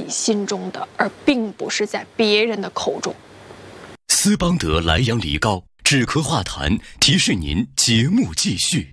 心中的，而并不是在别人的口中。 斯邦德莱阳梨膏止咳化痰，提示您节目继续。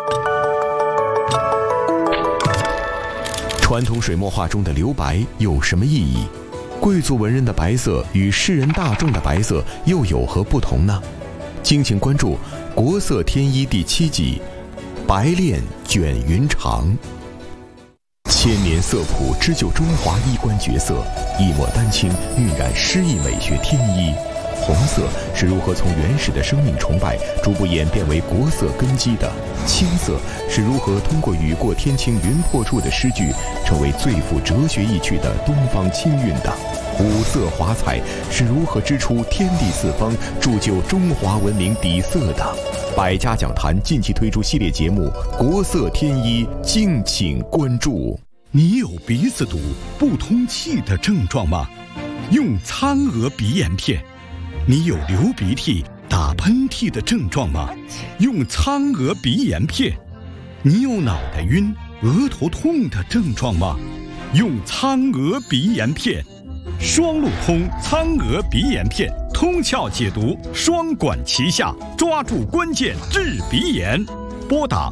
传统水墨画中的留白有什么意义？贵族文人的白色与世人大众的白色又有何不同呢？敬请关注《国色天衣》第7集《白练卷云长》。千年色谱织就中华衣冠绝色，一抹丹青晕染诗意美学天衣。红色是如何从原始的生命崇拜逐步演变为国色根基的？青色是如何通过雨过天晴云破处的诗句，成为最富哲学意趣的东方清韵的？五色华彩是如何织出天地四方，铸就中华文明底色的？百家讲坛近期推出系列节目《国色天衣》，敬请关注。 你有鼻子堵、不通气的症状吗？用苍娥鼻炎片。你有流鼻涕、打喷嚏的症状吗？用苍娥鼻炎片。你有脑袋晕、额头痛的症状吗？用苍娥鼻炎片。双路通苍娥鼻炎片，通窍解毒，双管齐下，抓住关键治鼻炎。拨打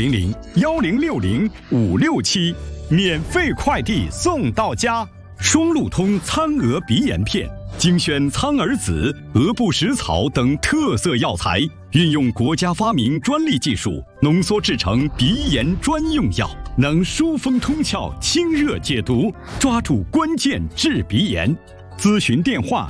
400-1060-567，免费快递送到家。双路通苍娥鼻炎片，精选苍耳子、鹅不食草等特色药材，运用国家发明专利技术，浓缩制成鼻炎专用药，能疏风通窍、清热解毒，抓住关键治鼻炎。咨询电话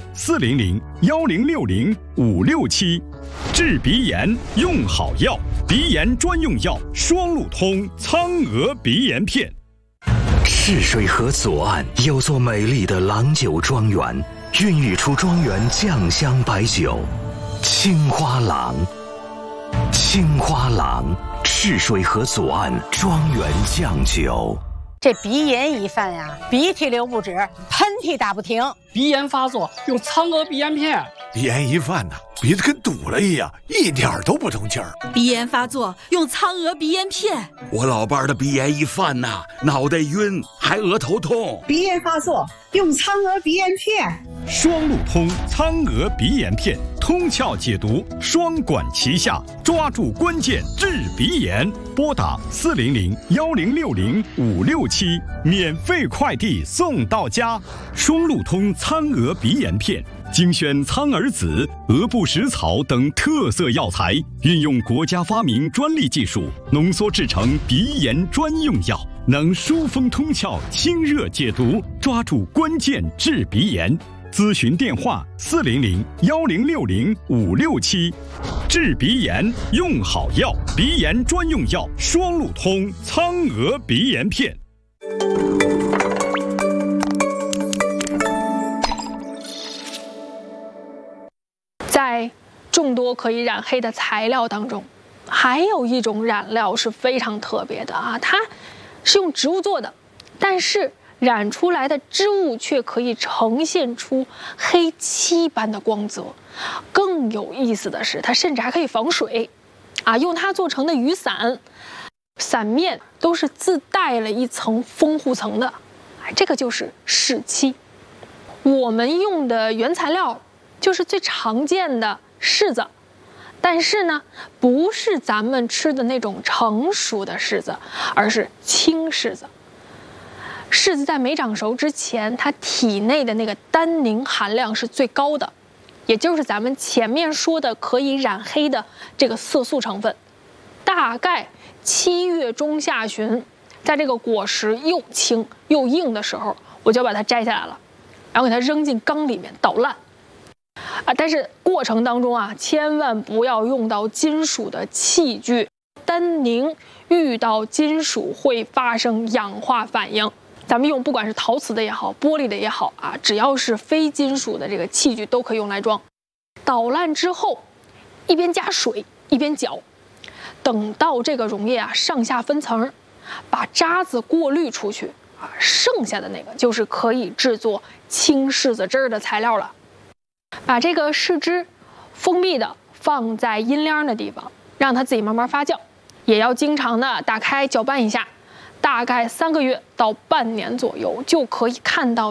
400-1060-567，治鼻炎用好药，鼻炎专用药双路通苍娥鼻炎片。 赤水河左岸有座美丽的郎酒庄园，孕育出庄园酱香白酒青花郎。青花郎，赤水河左岸庄园酱酒。 这鼻炎一犯呀，鼻涕流不止，喷嚏打不停。 鼻炎发作用苍娥鼻炎片。 鼻炎一犯呢，鼻子跟堵了一样，一点都不通气儿。 鼻炎发作用苍娥鼻炎片。 我老伴儿的鼻炎一犯呐，脑袋晕，还额头痛。 鼻炎发作用苍娥鼻炎片。 双路通苍娥鼻炎片，通窍解毒，双管齐下，抓住关键治鼻炎。拨打400-1060-567，免费快递送到家。双路通苍娥鼻炎片，精选苍耳子、鹅不食草等特色药材，运用国家发明专利技术，浓缩制成鼻炎专用药，能疏风通窍、清热解毒，抓住关键治鼻炎。咨询电话400-1060-567，治鼻炎用好药，鼻炎专用药双路通苍娥鼻炎片。 在众多可以染黑的材料当中，还有一种染料是非常特别的啊，它是用植物做的，但是染出来的织物却可以呈现出黑漆般的光泽。更有意思的是，它甚至还可以防水，啊，用它做成的雨伞，伞面都是自带了一层封护层的，这个就是柿漆。我们用的原材料就是最常见的柿子，但是呢，不是咱们吃的那种成熟的柿子，而是青柿子。柿子在没长熟之前，它体内的那个单宁含量是最高的，也就是咱们前面说的可以染黑的这个色素成分。大概7月中下旬，在这个果实又青又硬的时候，我就把它摘下来了，然后给它扔进缸里面捣烂。但是过程当中啊，千万不要用到金属的器具，单宁遇到金属会发生氧化反应。咱们用不管是陶瓷的也好，玻璃的也好啊，只要是非金属的这个器具都可以用来装。捣烂之后，一边加水一边搅，等到这个溶液啊上下分层，把渣子过滤出去啊，剩下的那个就是可以制作青柿子汁儿的材料了。把这个柿汁封闭的放在阴凉的地方，让它自己慢慢发酵，也要经常的打开搅拌一下。大概3个月到半年左右，就可以看到